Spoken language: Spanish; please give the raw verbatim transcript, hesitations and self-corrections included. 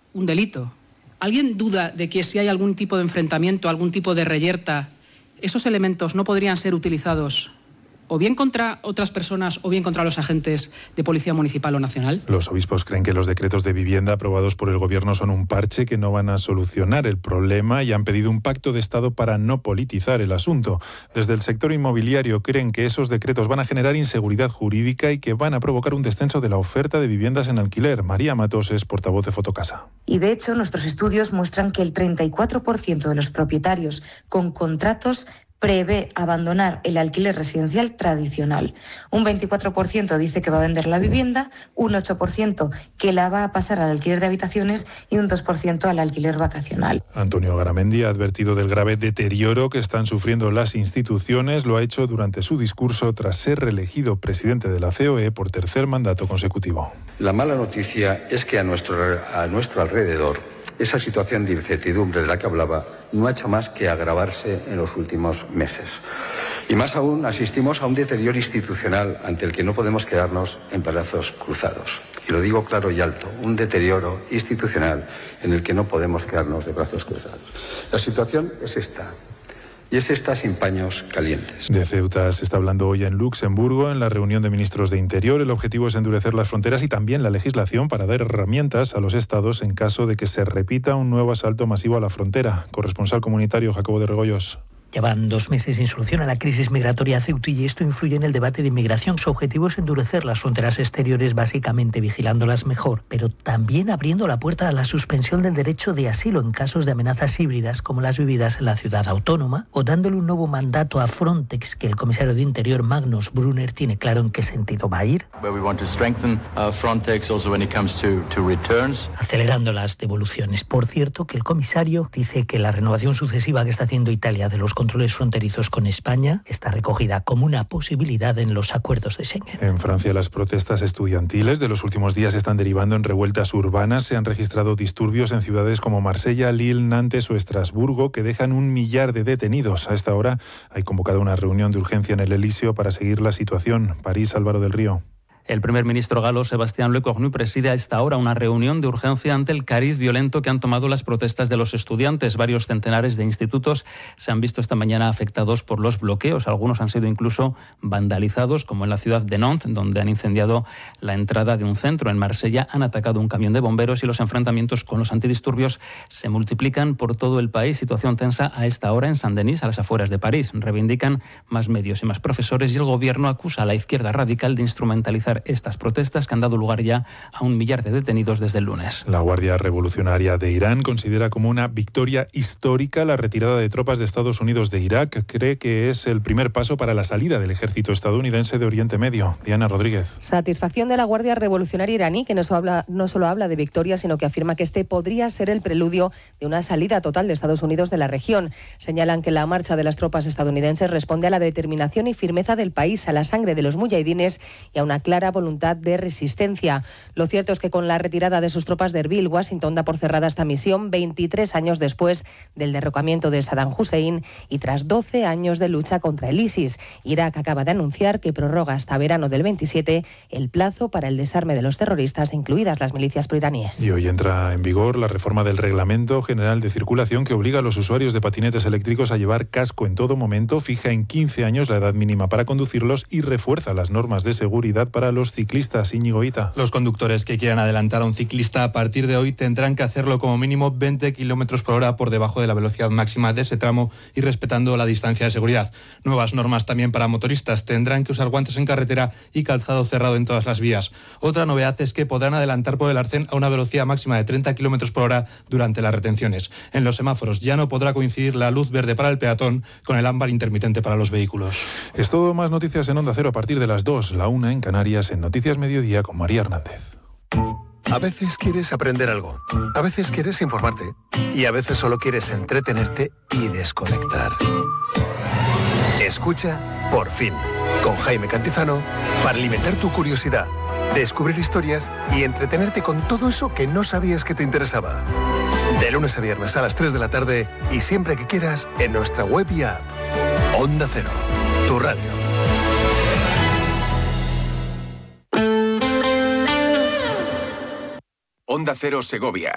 un delito. ¿Alguien duda de que si hay algún tipo de enfrentamiento, algún tipo de reyerta, esos elementos no podrían ser utilizados o bien contra otras personas o bien contra los agentes de policía municipal o nacional? Los obispos creen que los decretos de vivienda aprobados por el Gobierno son un parche que no van a solucionar el problema y han pedido un pacto de Estado para no politizar el asunto. Desde el sector inmobiliario creen que esos decretos van a generar inseguridad jurídica y que van a provocar un descenso de la oferta de viviendas en alquiler. María Matos es portavoz de Fotocasa. Y de hecho, nuestros estudios muestran que el treinta y cuatro por ciento de los propietarios con contratos prevé abandonar el alquiler residencial tradicional. Un veinticuatro por ciento dice que va a vender la vivienda, un ocho por ciento que la va a pasar al alquiler de habitaciones y un dos por ciento al alquiler vacacional. Antonio Garamendi ha advertido del grave deterioro que están sufriendo las instituciones. Lo ha hecho durante su discurso tras ser reelegido presidente de la C O E por tercer mandato consecutivo. La mala noticia es que a nuestro, a nuestro alrededor esa situación de incertidumbre de la que hablaba no ha hecho más que agravarse en los últimos meses. Y más aún, asistimos a un deterioro institucional ante el que no podemos quedarnos en brazos cruzados. Y lo digo claro y alto, un deterioro institucional en el que no podemos quedarnos de brazos cruzados. La situación es esta. Y es esta sin paños calientes. De Ceuta se está hablando hoy en Luxemburgo, en la reunión de ministros de Interior. El objetivo es endurecer las fronteras y también la legislación para dar herramientas a los estados en caso de que se repita un nuevo asalto masivo a la frontera. Corresponsal comunitario Jacobo de Regoyos. Llevan dos meses sin solución a la crisis migratoria ceutí y esto influye en el debate de inmigración. Su objetivo es endurecer las fronteras exteriores, básicamente vigilándolas mejor, pero también abriendo la puerta a la suspensión del derecho de asilo en casos de amenazas híbridas como las vividas en la ciudad autónoma, o dándole un nuevo mandato a Frontex, que el comisario de Interior Magnus Brunner tiene claro en qué sentido va a ir. Acelerando las devoluciones. Por cierto, que el comisario dice que la renovación sucesiva que está haciendo Italia de los controles fronterizos con España está recogida como una posibilidad en los acuerdos de Schengen. En Francia, las protestas estudiantiles de los últimos días están derivando en revueltas urbanas. Se han registrado disturbios en ciudades como Marsella, Lille, Nantes o Estrasburgo que dejan un millar de detenidos. A esta hora hay convocada una reunión de urgencia en el Elíseo para seguir la situación. París, Álvaro del Río. El primer ministro galo, Sébastien Lecornu, preside a esta hora una reunión de urgencia ante el cariz violento que han tomado las protestas de los estudiantes. Varios centenares de institutos se han visto esta mañana afectados por los bloqueos. Algunos han sido incluso vandalizados, como en la ciudad de Nantes, donde han incendiado la entrada de un centro. En Marsella han atacado un camión de bomberos y los enfrentamientos con los antidisturbios se multiplican por todo el país. Situación tensa a esta hora en Saint-Denis, a las afueras de París. Reivindican más medios y más profesores y el gobierno acusa a la izquierda radical de instrumentalizar estas protestas que han dado lugar ya a un millar de detenidos desde el lunes. La Guardia Revolucionaria de Irán considera como una victoria histórica la retirada de tropas de Estados Unidos de Irak. Cree que es el primer paso para la salida del ejército estadounidense de Oriente Medio. Diana Rodríguez. Satisfacción de la Guardia Revolucionaria iraní, que no solo habla, no solo habla de victoria, sino que afirma que este podría ser el preludio de una salida total de Estados Unidos de la región. Señalan que la marcha de las tropas estadounidenses responde a la determinación y firmeza del país, a la sangre de los muyahidines y a una clara voluntad de resistencia. Lo cierto es que con la retirada de sus tropas de Erbil, Washington da por cerrada esta misión veintitrés años después del derrocamiento de Saddam Hussein y tras doce años de lucha contra el ISIS. Irak acaba de anunciar que prorroga hasta verano del veintisiete el plazo para el desarme de los terroristas, incluidas las milicias proiraníes. Y hoy entra en vigor la reforma del Reglamento General de Circulación que obliga a los usuarios de patinetes eléctricos a llevar casco en todo momento, fija en quince años la edad mínima para conducirlos y refuerza las normas de seguridad para los ciclistas. Íñigo Hita. Los conductores que quieran adelantar a un ciclista a partir de hoy tendrán que hacerlo como mínimo veinte kilómetros por hora por debajo de la velocidad máxima de ese tramo y respetando la distancia de seguridad. Nuevas normas también para motoristas. Tendrán que usar guantes en carretera y calzado cerrado en todas las vías. Otra novedad es que podrán adelantar por el arcén a una velocidad máxima de treinta kilómetros por hora durante las retenciones. En los semáforos ya no podrá coincidir la luz verde para el peatón con el ámbar intermitente para los vehículos. Es todo. Más noticias en Onda Cero a partir de las dos, la una en Canarias, en Noticias Mediodía con María Hernández. A veces quieres aprender algo, a veces quieres informarte y a veces solo quieres entretenerte y desconectar. Escucha Por Fin, con Jaime Cantizano, para alimentar tu curiosidad, descubrir historias y entretenerte con todo eso que no sabías que te interesaba. De lunes a viernes a las tres de la tarde y siempre que quieras en nuestra web y app. Onda Cero, tu radio. Onda Cero Segovia.